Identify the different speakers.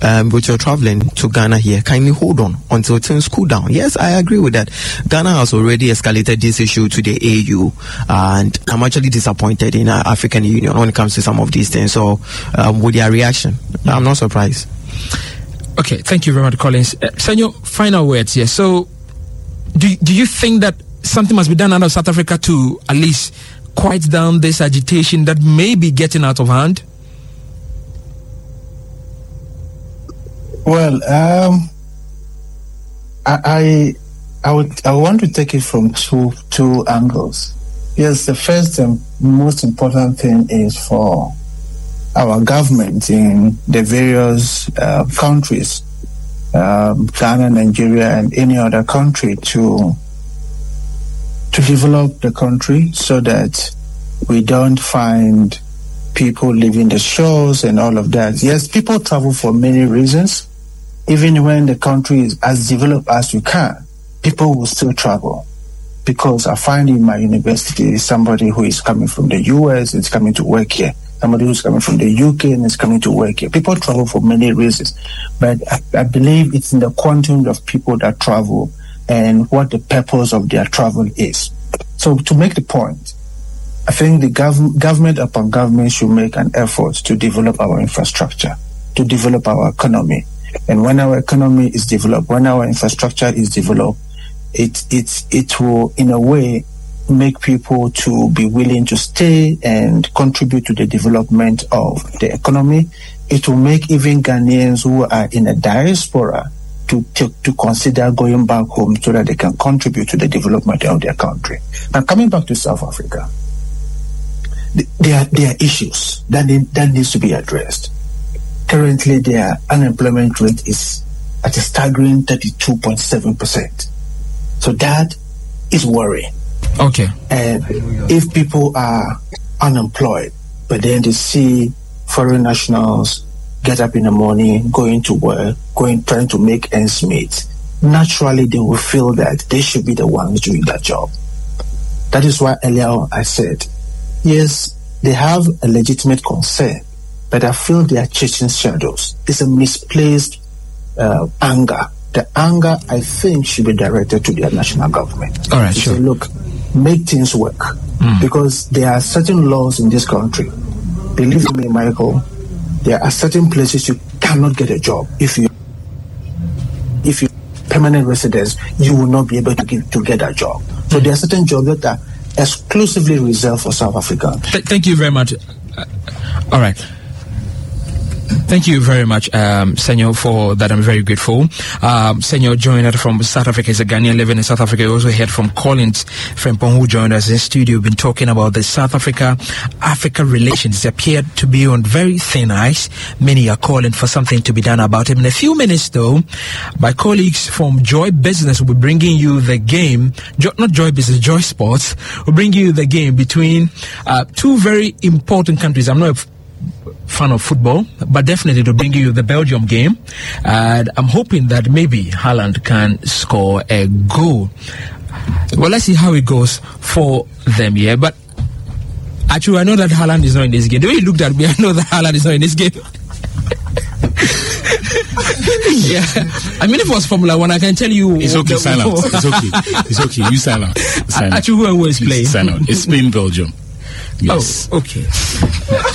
Speaker 1: which you're traveling to Ghana here, kindly hold on until things cool down. Yes, I agree with that. Ghana has already escalated this issue to the AU, and I'm actually disappointed in African Union when it comes to some of these things. So, with their reaction, I'm not surprised.
Speaker 2: Okay, thank you very much, Collins. Senor, final words here. So, do you think that something must be done out of South Africa to at least quiet down this agitation that may be getting out of hand?
Speaker 3: Well, I want to take it from two angles. Yes, the first and most important thing is for our government in the various countries, Ghana, Nigeria, and any other country, to develop the country so that we don't find people leaving the shores and all of that. Yes, people travel for many reasons. Even when the country is as developed as you can, people will still travel. Because I find in my university somebody who is coming from the US is coming to work here. Somebody who's coming from the UK and is coming to work here. People travel for many reasons. But I believe it's in the quantum of people that travel and what the purpose of their travel is. So to make the point, I think the government upon government should make an effort to develop our infrastructure, to develop our economy. And when our economy is developed, when our infrastructure is developed, it will, in a way, make people to be willing to stay and contribute to the development of the economy. It will make even Ghanaians who are in a diaspora to consider going back home so that they can contribute to the development of their country. Now, coming back to South Africa, there are issues that needs to be addressed. Currently, their unemployment rate is at a staggering 32.7%. So that is worrying.
Speaker 2: Okay.
Speaker 3: And if people are unemployed, but then they see foreign nationals get up in the morning, going to work, trying to make ends meet, naturally they will feel that they should be the ones doing that job. That is why earlier I said, yes, they have a legitimate concern, but I feel they are chasing shadows. It's a misplaced anger. The anger, I think, should be directed to their national government.
Speaker 2: All right, sure.
Speaker 3: Say, look, make things work. Because there are certain laws in this country. Believe me, Michael, there are certain places you cannot get a job. If you permanent residents, you will not be able to get a job. So there are certain jobs that are exclusively reserved for South Africa.
Speaker 2: Thank you very much. All right. Thank you very much, Senor, for that. I'm very grateful. Senor joined us from South Africa. He's a Ghanaian living in South Africa. We also heard from Collins Frimpong, who joined us in the studio. We've been talking about the South Africa relations. It appeared to be on very thin ice. Many are calling for something to be done about it. In a few minutes, though, my colleagues from Joy Business will be bringing you the game, not Joy Business, Joy Sports, will bring you the game between two very important countries. I'm not fan of football, but definitely to bring you the Belgium game, and I'm hoping that maybe Haaland can score a goal. Well, let's see how it goes for them here. But actually, I know that Haaland is not in this game. The way he looked at me, I know that Haaland is not in this game. Yeah, I mean, if it was Formula 1, I can tell you.
Speaker 4: It's okay, silence. It's okay. You silence.
Speaker 2: Actually, who is playing?
Speaker 4: Silence. It's Spain, Belgium. Yes.
Speaker 2: Oh, okay.